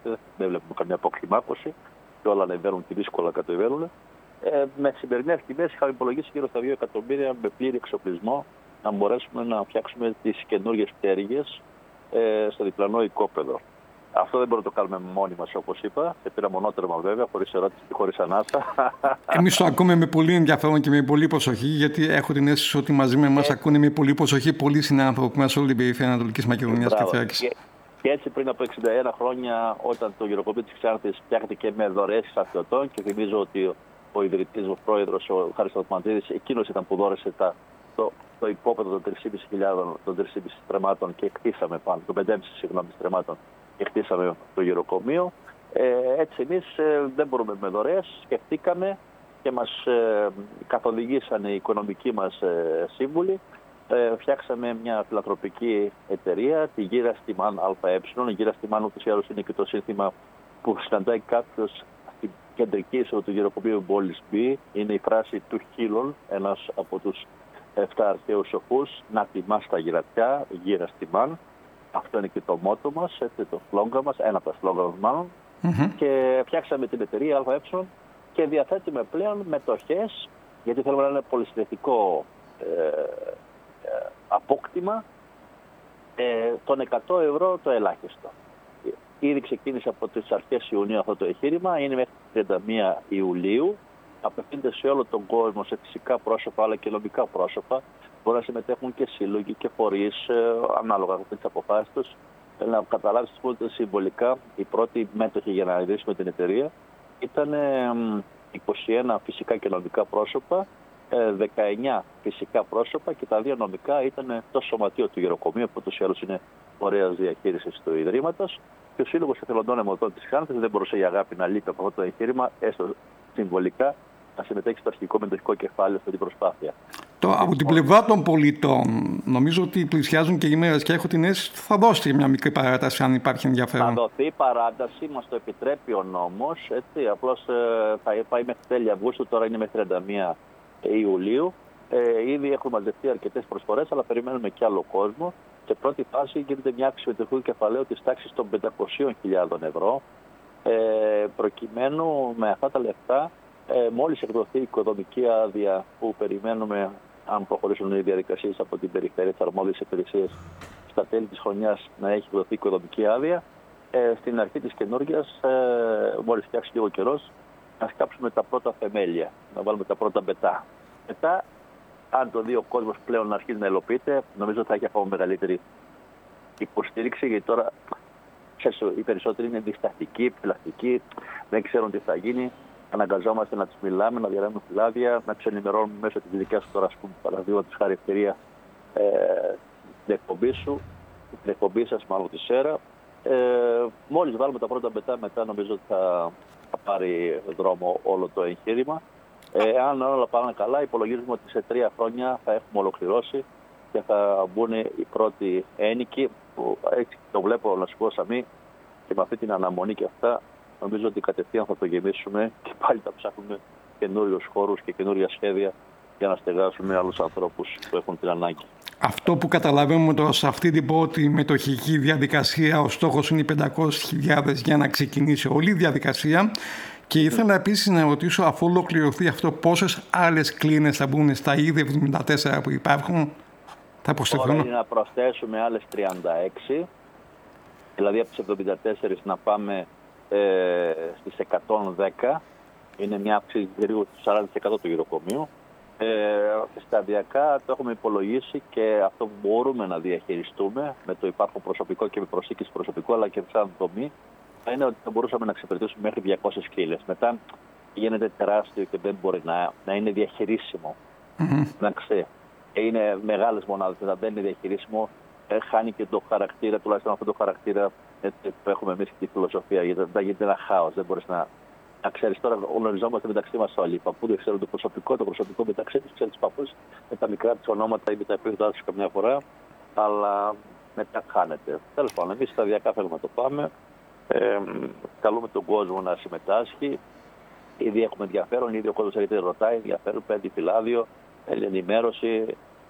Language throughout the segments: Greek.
δεν βλέπουμε καμία αποκλιμάκωση και όλα ανεβαίνουν και δύσκολα κατεβαίνουν. Με σημερινές τιμές είχαμε υπολογίσει γύρω στα 2 εκατομμύρια με πλήρη εξοπλισμό να μπορέσουμε να φτιάξουμε τις καινούργιες πτέρυγες στο διπλανό οικόπεδο. Αυτό δεν μπορούμε να το κάνουμε μόνοι μας, όπως είπα. Σε πήρα μονότερμα βέβαια, χωρίς ερώτηση και χωρίς ανάσα. Εμείς το ακούμε με πολύ ενδιαφέρον και με πολύ προσοχή, γιατί έχω την αίσθηση ότι μαζί με εμάς ακούνε με πολύ προσοχή πολλοί συνάνθρωποι μας σε όλη την περιφέρεια Ανατολικής Μακεδονίας και Θράκης. Και έτσι πριν από 61 χρόνια, όταν το γεροκομείο της Ξάνθης φτιάχτηκε με δωρεές στρατιωτών, και θυμίζω ότι ο ιδρυτής, ο πρόεδρος, ο Χάρης Σταθμαντίδης, εκείνος ήταν που δώρεσε το υπόπεδο των 3.500 στρεμμάτων και χτίσαμε πάνω, των 5.500 στρεμμάτων και χτίσαμε το γεροκομείο. Έτσι εμείς δεν μπορούμε με δωρεές, σκεφτήκαμε και μας καθοδηγήσαν οι οικονομικοί μας σύμβουλοι. Φτιάξαμε μια φιλανθρωπική εταιρεία, τη Γύρα Στιμάν ΑΕ. Η Γύρα Στιμάν ούτως ή άλλως είναι και το σύνθημα που συναντάει κάποιος στην κεντρική είσοδο του γεροκομείου Πόλης B. Είναι η φράση του Χίλων, ένας από τους 7 αρχαίους σοφούς, να τιμάς τα γυρατιά, Γύρα Στιμάν. Αυτό είναι και το μότο μας, έτσι, το σλόγγαν μας, ένα από τα σλόγγαν μας μάλλον. Και φτιάξαμε την εταιρεία ΑΕ και διαθέτουμε πλέον μετοχές, γιατί θέλουμε να είναι πολυσυνθετικό απόκτημα, των 100 ευρώ το ελάχιστο. Ήδη ξεκίνησε από τις αρχές Ιουνίου αυτό το εγχείρημα, είναι μέχρι 31 Ιουλίου. Απευθύνεται σε όλο τον κόσμο, σε φυσικά πρόσωπα αλλά και νομικά πρόσωπα. Μπορεί να συμμετέχουν και σύλλογοι και φορείς, ανάλογα με τις αποφάσεις τους. Θέλω να καταλάβεις ότι συμβολικά η πρώτη μέτοχη για να ιδρύσουμε την εταιρεία ήταν 21 φυσικά και νομικά πρόσωπα, 19 φυσικά πρόσωπα και τα 2 νομικά ήταν το σωματείο του γεροκομείου, που ούτως ή άλλως είναι φορέας διαχείρισης του Ιδρύματος. Και ο Σύλλογος Εθελοντών Αιμοδοτών της Ξάνθης δεν μπορούσε η αγάπη να λείπει από αυτό το εγχείρημα, έστω συμβολικά, να συμμετέχει στο αρχικό μετοχικό κεφάλαιο αυτή την προσπάθεια. Από την πλευρά των πολιτών, νομίζω ότι πλησιάζουν και οι μέρες και έχω την αίσθηση ότι θα δώσετε μια μικρή παράταση αν υπάρχει ενδιαφέρον. Θα δοθεί παράταση, μας το επιτρέπει ο νόμος. Έτσι, απλώς θα πάει μέχρι τέλη Αυγούστου, τώρα είναι μέχρι 31 Ιουλίου. Ήδη έχουν μαζευτεί αρκετές προσφορές, αλλά περιμένουμε κι άλλο κόσμο. Σε πρώτη φάση γίνεται μια αύξηση μετοχικού κεφαλαίου της τάξης των 500.000 ευρώ, προκειμένου με αυτά τα λεφτά, μόλις εκδοθεί η οικοδομική άδεια που περιμένουμε, αν προχωρήσουν οι διαδικασίες από την περιφέρεια της αρμόδιας υπηρεσίας, στα τέλη της χρονιάς να έχει εκδοθεί η οικοδομική άδεια, στην αρχή της καινούργιας, μόλις φτιάξει λίγο καιρός, να σκάψουμε τα πρώτα θεμέλια, να βάλουμε τα πρώτα μπετά. Μετά, αν το δει ο κόσμος πλέον να αρχίσει να υλοποιείται, νομίζω θα έχει ακόμα μεγαλύτερη υποστήριξη, γιατί τώρα οι περισσότεροι είναι διστακτικοί, επιφυλακτικοί, δεν ξέρουν τι θα γίνει. Αναγκαζόμαστε να τους μιλάμε, να διαρρέουμε φυλάδια, να τους ενημερώνουμε μέσω της δικές του τώρα, ας πούμε, παραδείγματος χάρη ευκαιρία, την εκπομπή σου, την εκπομπή σας, μάλλον τη ΣΕΡΑ. Μόλις βάλουμε τα πρώτα μπετά, μετά νομίζω ότι θα πάρει δρόμο όλο το εγχείρημα. Αν όλα πάνε καλά, υπολογίζουμε ότι σε 3 χρόνια θα έχουμε ολοκληρώσει και θα μπουν οι πρώτοι ένοικοι, που έτσι το βλέπω, να σου πω, Σαμί, και με αυτή την αναμονή και αυτά, νομίζω ότι κατευθείαν θα το γεμίσουμε και πάλι θα ψάχνουμε καινούριους χώρους και καινούρια σχέδια για να στεγάσουμε άλλους ανθρώπους που έχουν την ανάγκη. Αυτό που καταλαβαίνουμε τώρα σε αυτή την πρώτη μετοχική διαδικασία, ο στόχος είναι οι 500.000 για να ξεκινήσει όλη η διαδικασία. Και ήθελα επίσης να ρωτήσω, αφού ολοκληρωθεί αυτό, πόσες άλλες κλίνες θα μπουν στα ήδη 74 που υπάρχουν, θα προσθεθούν? Τώρα είναι να προσθέσουμε άλλες 36, δηλαδή από τις 74 να πάμε στις 110, είναι μια αύξηση γύρω του 40% του γεροκομείου. Σταδιακά το έχουμε υπολογίσει και αυτό που μπορούμε να διαχειριστούμε με το υπάρχον προσωπικό και με προσήκηση προσωπικού, αλλά και σαν δομή, θα είναι ότι θα μπορούσαμε να εξυπηρετήσουμε μέχρι 200 κύλες. Μετά γίνεται τεράστιο και δεν μπορεί να είναι διαχειρίσιμο. Να ξέρει. Είναι μεγάλες μονάδες, δεν είναι διαχειρίσιμο. Χάνει και το χαρακτήρα, τουλάχιστον αυτό το χαρακτήρα που έχουμε εμείς και τη φιλοσοφία. Γιατί θα γίνεται ένα χάος. Δεν μπορείς να ξέρεις. Τώρα γνωριζόμαστε μεταξύ μας όλοι. Οι παππούδες ξέρουν το προσωπικό μεταξύ τους, ξέρουν τους παππούς με τα μικρά τους ονόματα ή με τα επίθετά τους καμιά φορά. Αλλά μετά χάνεται. Τέλος πάντων, εμείς σταδιακά θέλουμε να το πάμε. Καλούμε τον κόσμο να συμμετάσχει. Ήδη έχουμε ενδιαφέρον, ήδη ο κόσμος έρχεται ρωτάει, ενδιαφέρον, παίρνει φυλάδιο, θέλει ενημέρωση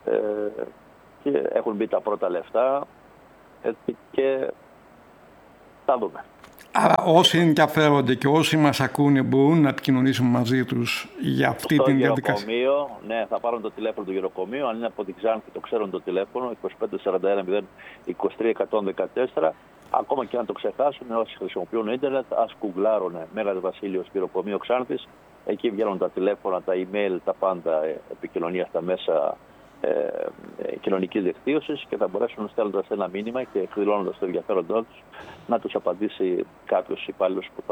και έχουν μπει τα πρώτα λεφτά, έτσι, και θα δούμε. Άρα όσοι ενδιαφέρονται και όσοι μας ακούνε μπορούν να επικοινωνήσουν μαζί τους για αυτή την διαδικασία. Ναι, θα πάρουν το τηλέφωνο του γεροκομείου. Αν είναι από την Ξάνθη, το ξέρουν το τηλέφωνο 2541 023 114. Ακόμα και αν το ξεχάσουν, όσοι χρησιμοποιούν ίντερνετ, ας γκουγκλάρουν Μέγας Βασίλειος Γεροκομείο Ξάνθης. Εκεί βγαίνουν τα τηλέφωνα, τα email, τα πάντα επικοινωνία στα μέσα κοινωνικής δικτύωσης και θα μπορέσουν, στέλνοντας ένα μήνυμα και εκδηλώνοντας το ενδιαφέροντό τους, να τους απαντήσει κάποιος υπάλληλος που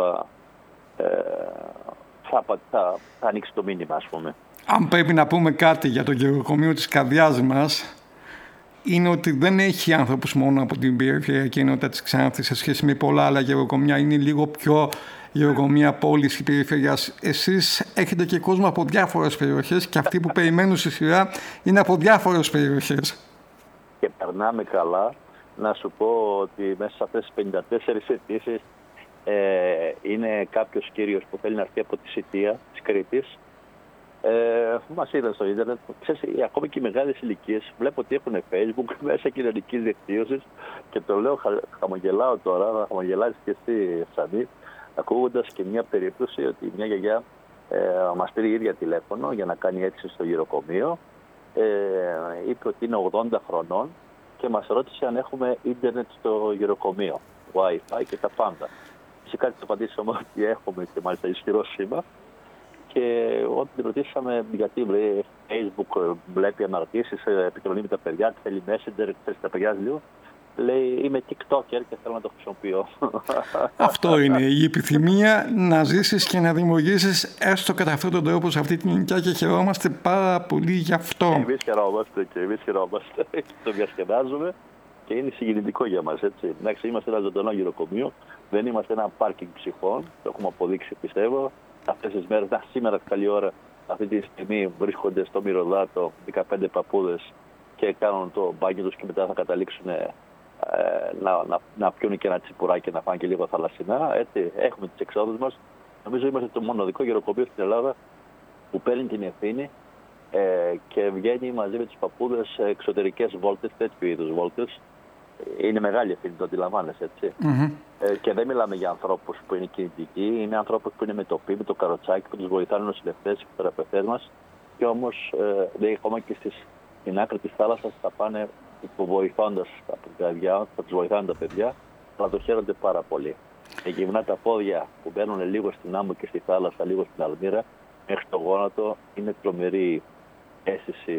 θα ανοίξει το μήνυμα, ας πούμε. Αν πρέπει να πούμε κάτι για το γεροκομείο της καρδιάς μας, είναι ότι δεν έχει άνθρωπους μόνο από την περιφερειακή ενότητα της Ξάνθης σε σχέση με πολλά άλλα γεροκομεία. Είναι λίγο πιο γεροκομεία πόλης ή περιφερειάς. Εσείς έχετε και κόσμο από διάφορες περιοχές και αυτοί που περιμένουν στη σειρά είναι από διάφορες περιοχές. Και περνάμε καλά. Να σου πω ότι μέσα σε αυτές τις 54 αιτήσεις είναι κάποιος κύριος που θέλει να έρθει από τη Σιτία της Κρήτης. Μας είδαν στο ίντερνετ. Ξέρεις, ακόμη και οι μεγάλες ηλικίες βλέπω ότι έχουν Facebook, μέσα κοινωνικής δικτύωσης και το λέω, χαμογελάω τώρα, θα χαμογελάσεις και εσύ, Σανή, ακούγοντας και μια περίπτωση ότι μια γιαγιά μας πήρε η ίδια τηλέφωνο για να κάνει αίτηση στο γεροκομείο. Είπε ότι είναι 80 χρονών και μας ρώτησε αν έχουμε ίντερνετ στο γεροκομείο, Wi-Fi και τα πάντα. Φυσικά της απαντήσαμε ότι έχουμε και μάλιστα ισχυρό σήμα. Και όταν την ρωτήσαμε γιατί Facebook βλέπει αναρτήσεις, επικοινωνεί με τα παιδιά, θέλει Messenger, θέλει τα παιδιά λίγο, λέει είμαι TikToker και θέλω να το χρησιμοποιώ. Αυτό είναι η επιθυμία να ζήσεις και να δημιουργήσεις έστω κατά αυτόν τον τρόπο σε αυτή την ηλικία και χαιρόμαστε πάρα πολύ γι' αυτό. Εμείς χαιρόμαστε. Το διασκεδάζουμε και είναι συγκινητικό για μας. Εντάξει, είμαστε ένα ζωντανό γεροκομείο, δεν είμαστε ένα πάρκινγκ ψυχών, το έχουμε αποδείξει πιστεύω. Αυτές τις μέρες, σήμερα καλή ώρα, αυτή τη στιγμή βρίσκονται στο Μυρωδάτο 15 παππούδες και κάνουν το μπάνιο τους και μετά θα καταλήξουν να πιούν και ένα τσιπουράκι, να φάνε και λίγο θαλασσινά. Έτσι, έχουμε τις εξόδους μας. Νομίζω είμαστε το μοναδικό γεροκομείο στην Ελλάδα που παίρνει την ευθύνη και βγαίνει μαζί με τους παππούδες εξωτερικές βόλτες, τέτοιου είδους βόλτες. Είναι μεγάλη ευθύνη, το αντιλαμβάνεσαι, έτσι. Και δεν μιλάμε για ανθρώπους που είναι κινητικοί, είναι ανθρώπους που είναι με το με το καροτσάκι, που τους βοηθάνε οι νοσηλευτές, οι θεραπευτές μας. Και όμως, ακόμα και στην άκρη της θάλασσας θα πάνε υποβοηθώντας από την καρδιά, θα τους βοηθάνε τα παιδιά, αλλά το χαίρονται πάρα πολύ. Γυμνά τα πόδια που μπαίνουν λίγο στην άμμο και στη θάλασσα, λίγο στην αλμύρα, μέχρι το γόνατο, είναι τρομερή αίσθηση.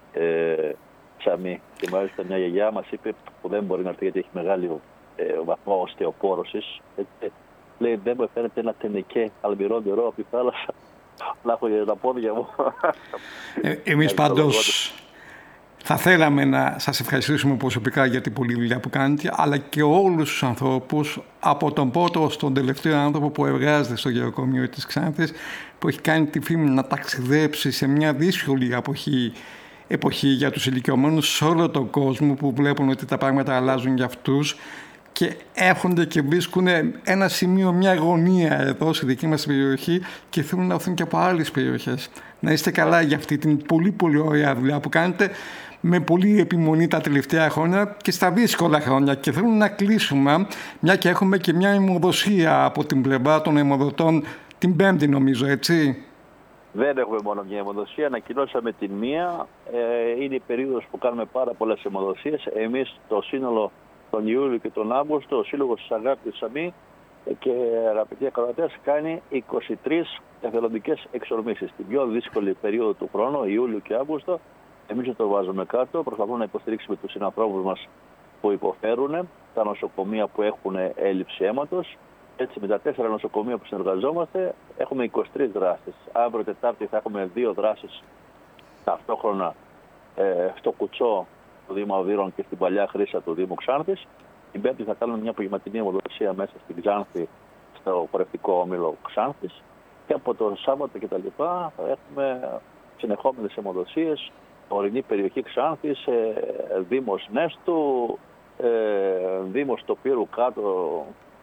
Σαμή. Και μάλιστα μια γιαγιά μας είπε που δεν μπορεί να έρθει γιατί έχει μεγάλο βαθμό οστεοπόρωσης. Λέει δεν μου φαίνεται ένα τενεκέ αλμυρό νερό από τη θάλασσα να έχω για τα πόδια μου. Εμείς πάντως θα θέλαμε να σας ευχαριστήσουμε προσωπικά για την πολλή δουλειά που κάνετε, αλλά και όλους τους ανθρώπους, από τον πρώτο στον τελευταίο άνθρωπο που εργάζεται στο γεροκομείο της Ξάνθης, που έχει κάνει τη φήμη να ταξιδέψει σε μια δύσκολη εποχή για τους ηλικιωμένους σε όλο τον κόσμο που βλέπουν ότι τα πράγματα αλλάζουν για αυτούς και έρχονται και βρίσκουν ένα σημείο, μια γωνία εδώ στη δική μας περιοχή και θέλουν να έρθουν και από άλλες περιοχές. Να είστε καλά για αυτή την πολύ πολύ ωραία δουλειά που κάνετε με πολύ επιμονή τα τελευταία χρόνια και στα δύσκολα χρόνια και θέλουν να κλείσουμε, μια και έχουμε και μια αιμοδοσία από την πλευρά των αιμοδοτών την Πέμπτη νομίζω, έτσι. Δεν έχουμε μόνο μια αιμοδοσία, ανακοινώσαμε την μία. Είναι η περίοδος που κάνουμε πάρα πολλές αιμοδοσίες. Εμείς το σύνολο τον Ιούλιο και τον Αύγουστο, ο Σύλλογος της Αγάπης Σαμή και αγαπητοί ακροατές κάνει 23 εθελοντικές εξορμήσεις. Την πιο δύσκολη περίοδο του χρόνου, Ιούλιο και Αύγουστο, εμείς το βάζουμε κάτω. Προσπαθούμε να υποστηρίξουμε τους συνανθρώπους μας που υποφέρουν, τα νοσοκομεία που έχουν έλλειψη αίματος. Έτσι, με τα 4 νοσοκομεία που συνεργαζόμαστε, έχουμε 23 δράσεις. Αύριο Τετάρτη θα έχουμε 2 δράσεις ταυτόχρονα στο Κουτσό του Δήμου Οδύρων και στην Παλιά Χρύσα του Δήμου Ξάνθης. Την Πέμπτη θα κάνουμε μια απογευματινή αιμοδοσία μέσα στην Ξάνθη, στο χορευτικό όμιλο Ξάνθης. Και από το Σάββατο κτλ. Θα έχουμε συνεχόμενες αιμοδοσίες. Ορεινή περιοχή Ξάνθης, Δήμος Νέστου, Δήμος Τοπύρου κάτω.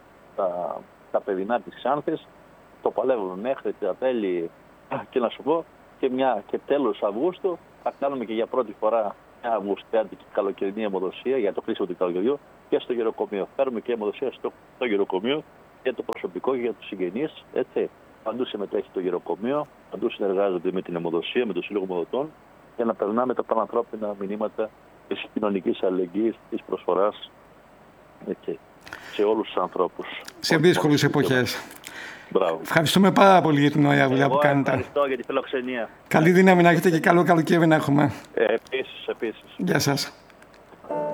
Τα παιδινά της Ξάνθης το παλεύουν μέχρι τα τέλη και να σου πω και τέλος Αυγούστου θα κάνουμε και για πρώτη φορά μια αυγουστιάτικη καλοκαιρινή αιμοδοσία για το κλείσιμο του καλοκαιριού και στο γεροκομείο. Φέρουμε και αιμοδοσία στο γεροκομείο για το προσωπικό και για τους συγγενείς. Έτσι. Παντού συμμετέχει το γεροκομείο, παντού συνεργάζονται με την αιμοδοσία, με το Σύλλογο Αιμοδοτών, για να περνάμε τα πανανθρώπινα μηνύματα της κοινωνικής αλληλεγγύης, της προσφοράς σε όλους τους ανθρώπους. Σε δύσκολες εποχές. Μπράβο. Ευχαριστούμε πάρα πολύ για την ωραία δουλειά που κάνετε. Ευχαριστώ για τη φιλοξενία. Καλή δύναμη να έχετε και καλό καλοκαίρι να έχουμε. Επίσης. Γεια σας.